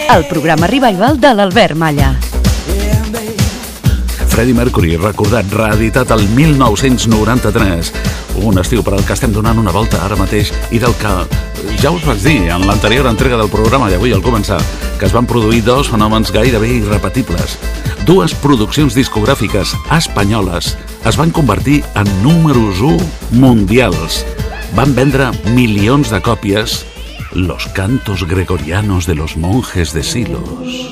el programa Revival de l'Albert Malla. Freddie Mercury, recordat, reeditat el 1993. Un estiu per al que estem donant una volta ara mateix i del que ja us vaig dir en l'anterior entrega del programa i avui al començar, que es van produir dos fenòmens gairebé irrepetibles. Dues produccions discogràfiques espanyoles es van convertir en números 1 mundials. Van vendre milions de còpies, Los cantos gregorianos de los monjes de Silos.